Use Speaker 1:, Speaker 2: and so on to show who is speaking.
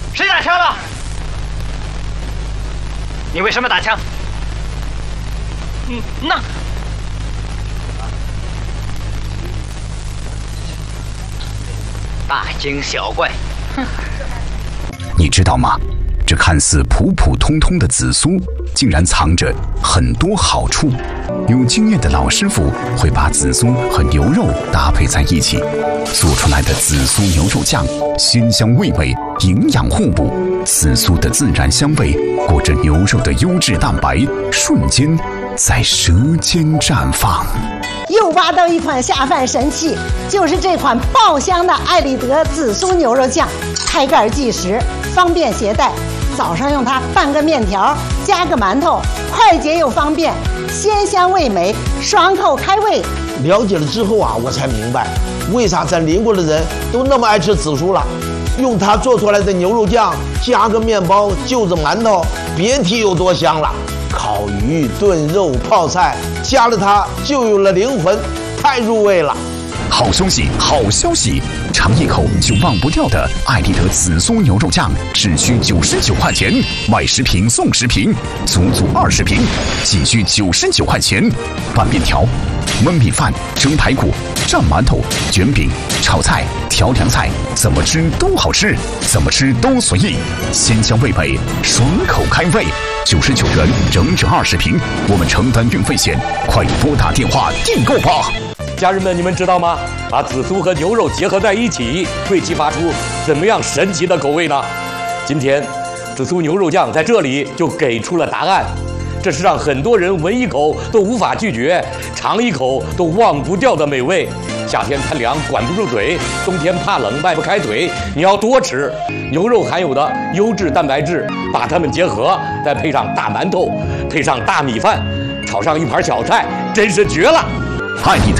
Speaker 1: 谁打枪了？你为什么打枪？那大惊小怪。哼！
Speaker 2: 你知道吗？这看似普普通通的紫苏，竟然藏着很多好处。有经验的老师傅会把紫苏和牛肉搭配在一起，做出来的紫苏牛肉酱鲜香味美，营养互补。紫苏的自然香味裹着牛肉的优质蛋白，瞬间在舌尖绽放。
Speaker 3: 又挖到一款下饭神器，就是这款爆香的艾丽德紫苏牛肉酱，开盖即食，方便携带。早上用它拌个面条，加个馒头，快捷又方便，鲜香味美，爽口开胃。
Speaker 4: 了解了之后啊，我才明白为啥咱邻国的人都那么爱吃紫苏了。用它做出来的牛肉酱，加个面包，就着馒头，别提有多香了。烤鱼、炖肉、泡菜，加了它就有了灵魂，太入味了。
Speaker 2: 好消息，好消息！尝一口就忘不掉的艾丽德紫苏牛肉酱，只需99块钱，买10瓶送10瓶，足20瓶，仅需99块钱。拌面条、焖米饭、蒸排骨、蘸馒头、卷饼、炒菜、调凉菜，怎么吃都好吃，怎么吃都随意，鲜香味美，爽口开胃。99元整整20瓶，我们承担运费险，快拨打电话订购吧！
Speaker 5: 家人们，你们知道吗？把紫苏和牛肉结合在一起，会激发出怎么样神奇的口味呢？今天，紫苏牛肉酱在这里就给出了答案。这是让很多人闻一口都无法拒绝，尝一口都忘不掉的美味。夏天贪凉管不住嘴，冬天怕冷迈不开腿，你要多吃牛肉含有的优质蛋白质，把它们结合，再配上大馒头，配上大米饭，炒上一盘小菜，真是绝了！
Speaker 2: 艾丽